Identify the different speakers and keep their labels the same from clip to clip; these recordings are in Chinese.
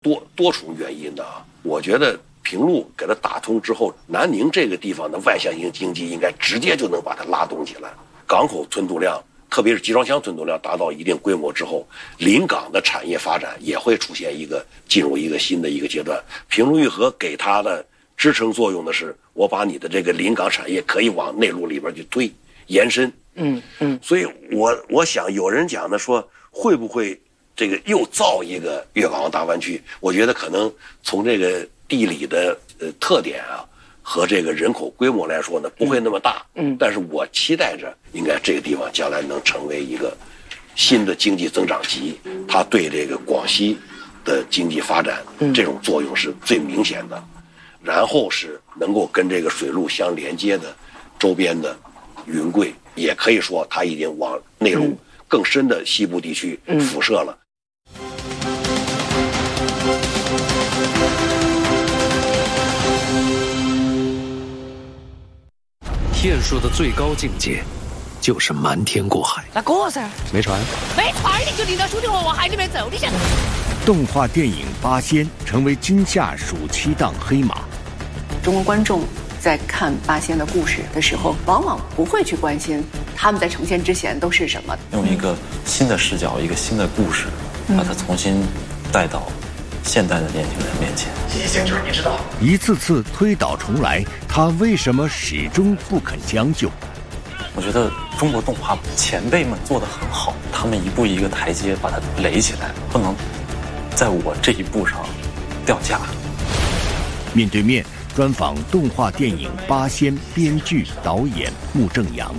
Speaker 1: 多重原因的啊。我觉得平陆给它打通之后，南宁这个地方的外向型经济应该直接就能把它拉动起来。港口吞吐量，特别是集装箱吞吐量达到一定规模之后，临港的产业发展也会进入一个新的一个阶段。平陆运河给它的支撑作用的是，我把你的这个临港产业可以往内陆里边去推延伸。所以我想有人讲的说，会不会这个又造一个粤港澳大湾区？我觉得可能从这个地理的特点啊和这个人口规模来说呢，不会那么大。但是我期待着应该这个地方将来能成为一个新的经济增长极，它对这个广西的经济发展这种作用是最明显的。然后是能够跟这个水路相连接的周边的云贵，也可以说它已经往内陆更深的西部地区辐射了。
Speaker 2: 骗术的最高境界就是瞒天过海。
Speaker 3: 那哥噻，
Speaker 2: 没船，
Speaker 3: 没船你就领着兄弟伙往海里面走，你想？
Speaker 4: 动画电影《八仙》成为今夏暑期档黑马。
Speaker 5: 中国观众在看八仙的故事的时候，往往不会去关心他们在呈现之前都是什么。
Speaker 6: 用一个新的视角，一个新的故事，把它重新带到现代的年轻人面前。
Speaker 7: 谢谢星辰，你知道，
Speaker 4: 一次次推倒重来，他为什么始终不肯将就？
Speaker 6: 我觉得中国动画前辈们做得很好，他们一步一个台阶把它垒起来，不能在我这一步上掉价。
Speaker 4: 面对面专访动画电影《八仙》编剧导演穆正阳。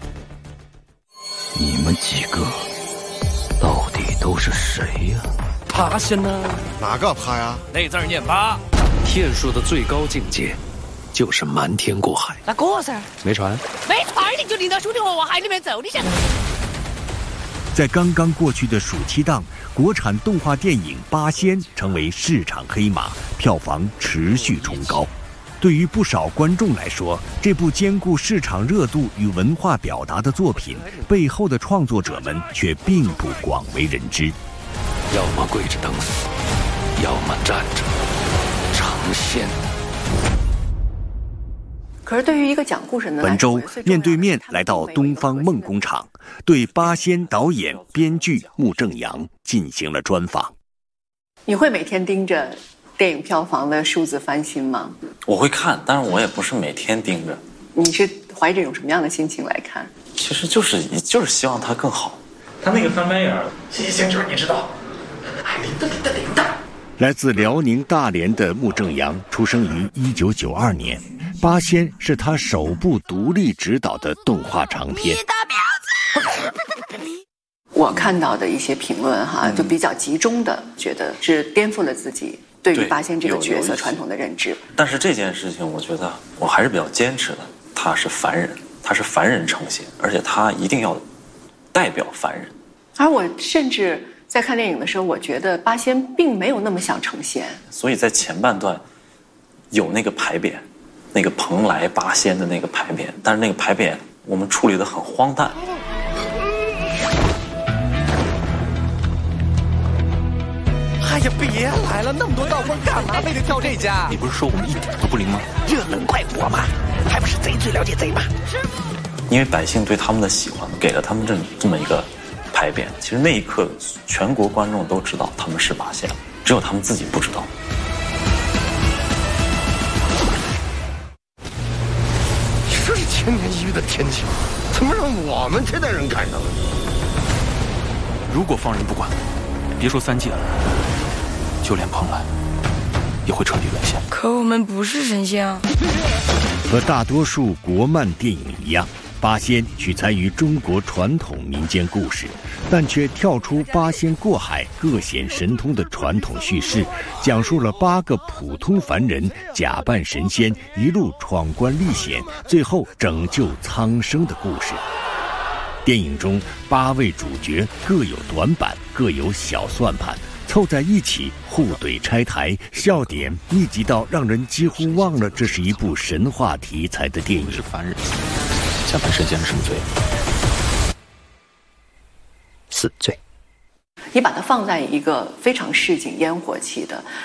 Speaker 2: 你们几个到底都是谁呀？
Speaker 7: 八仙呢？哪个八呀？那字念八。
Speaker 2: 骗术的最高境界就是瞒天过海。
Speaker 3: 那哥噻，
Speaker 2: 没船，
Speaker 3: 没船你就领着兄弟伙往海里面走，你想？
Speaker 4: 在刚刚过去的暑期档，国产动画电影《八仙》成为市场黑马，票房持续冲高。对于不少观众来说，这部兼顾市场热度与文化表达的作品背后的创作者们却并不广为人知。
Speaker 2: 要么跪着等死，要么站着成仙。
Speaker 5: 可是对于一个讲故事的，
Speaker 4: 本周面对面来到东方梦工厂，对八仙导演、编剧穆正阳进行了专访。
Speaker 5: 你会每天盯着电影票房的数字翻新吗？
Speaker 6: 我会看，但是我也不是每天盯着。
Speaker 5: 你是怀着一种什么样的心情来看？
Speaker 6: 其实就是希望它更好。
Speaker 7: 他那个翻白眼，谢谢星辰，你知道，零的。
Speaker 4: 来自辽宁大连的穆正阳出生于1992年，《八仙》是他首部独立执导的动画长片。
Speaker 5: 我看到的一些评论就比较集中的觉得是颠覆了自己对于八仙这个角色传统的认知。
Speaker 6: 但是这件事情我觉得我还是比较坚持的，他是凡人，他是凡人呈现，而且他一定要代表凡人。
Speaker 5: 而我甚至在看电影的时候，我觉得八仙并没有那么想呈现，
Speaker 6: 所以在前半段有那个牌匾，那个蓬莱八仙的那个牌匾，但是那个牌匾我们处理得很荒诞。
Speaker 7: 哎呀，别来了，那么多道光干嘛非得挑这家？
Speaker 2: 你不是说我们一点都不灵吗？
Speaker 7: 这能怪我吗？还不是贼最了解贼嘛。
Speaker 6: 因为百姓对他们的喜欢，给了他们这么一个牌匾。其实那一刻，全国观众都知道他们是八仙，只有他们自己不知道。
Speaker 7: 你说这千年一遇的天气，怎么让我们这代人赶上了？
Speaker 2: 如果放任不管，别说3届了，就连蓬莱也会彻底沦陷。
Speaker 3: 可我们不是神仙啊！
Speaker 4: 和大多数国漫电影一样，八仙取材于中国传统民间故事，但却跳出八仙过海、各显神通的传统叙事，讲述了8个普通凡人假扮神仙，一路闯关历险，最后拯救苍生的故事。电影中8位主角各有短板，各有小算盘，凑在一起互怼拆台，笑点密集到让人几乎忘了这是一部神话题材的电影。
Speaker 2: 是凡人，假扮神仙是什么罪？死罪。
Speaker 5: 你把它放在一个非常市井烟火气的，